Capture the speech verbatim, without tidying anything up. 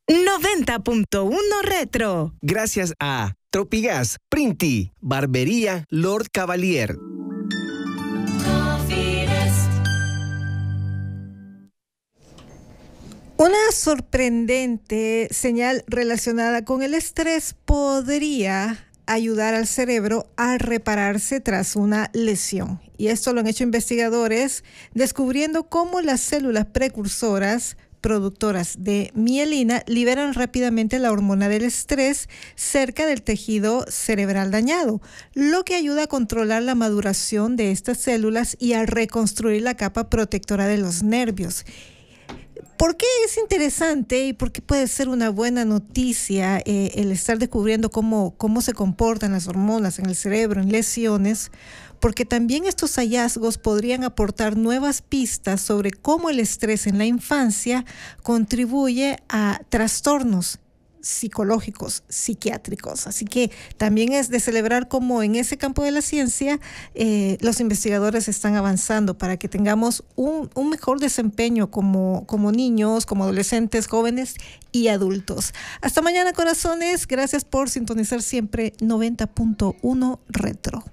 noventa punto uno Retro. Gracias a Tropigas, Printi, Barbería Lord Cavalier. Una sorprendente señal relacionada con el estrés podría ayudar al cerebro a repararse tras una lesión. Y esto lo han hecho investigadores descubriendo cómo las células precursoras productoras de mielina liberan rápidamente la hormona del estrés cerca del tejido cerebral dañado, lo que ayuda a controlar la maduración de estas células y a reconstruir la capa protectora de los nervios. ¿Por qué es interesante y por qué puede ser una buena noticia eh, el estar descubriendo cómo, cómo se comportan las hormonas en el cerebro, en lesiones? Porque también estos hallazgos podrían aportar nuevas pistas sobre cómo el estrés en la infancia contribuye a trastornos psicológicos, psiquiátricos. Así que también es de celebrar cómo en ese campo de la ciencia eh, los investigadores están avanzando para que tengamos un, un mejor desempeño como, como niños, como adolescentes, jóvenes y adultos. Hasta mañana, corazones. Gracias por sintonizar siempre noventa punto uno Retro.